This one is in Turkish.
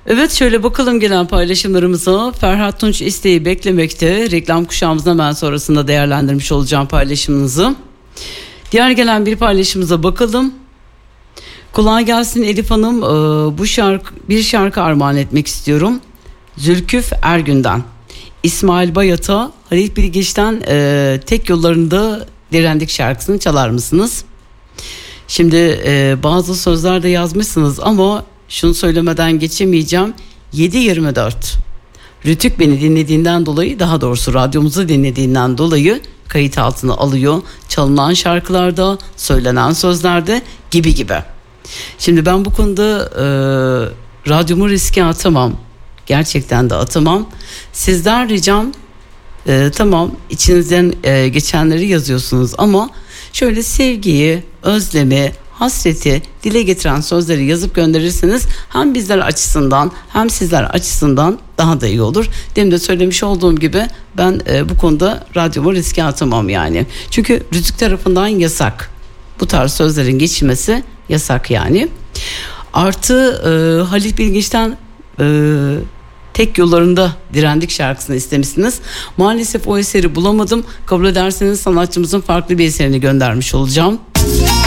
Evet, şöyle bakalım gelen paylaşımlarımıza. Ferhat Tunç isteği beklemekte. Reklam kuşağımızın hemen sonrasında değerlendirmiş olacağım paylaşımınızı. Diğer gelen bir paylaşımımıza bakalım. Kolay gelsin Elif Hanım. Bir şarkı armağan etmek istiyorum. Zülküf Ergün'den. İsmail Bayat'a Halit Bilgiç'ten Tek Yollarında Direndik şarkısını çalar mısınız? Şimdi bazı sözler de yazmışsınız ama şunu söylemeden geçemeyeceğim. 7/24 Rütük beni dinlediğinden dolayı, daha doğrusu radyomuzu dinlediğinden dolayı kayıt altına alıyor. Çalınan şarkılarda, söylenen sözlerde gibi. Şimdi ben bu konuda radyomu riske atamam. Gerçekten de atamam. Sizden ricam, tamam içinizden geçenleri yazıyorsunuz ama şöyle sevgiyi, özlemi, hasreti dile getiren sözleri yazıp gönderirseniz hem bizler açısından hem sizler açısından daha da iyi olur. Demin de söylemiş olduğum gibi ben bu konuda radyomu riske atamam yani. Çünkü Rütük tarafından yasak. Bu tarz sözlerin geçilmesi yasak yani. Artı Halit Bilgiç'ten Tek Yollarında Direndik şarkısını istemişsiniz. Maalesef o eseri bulamadım. Kabul ederseniz sanatçımızın farklı bir eserini göndermiş olacağım.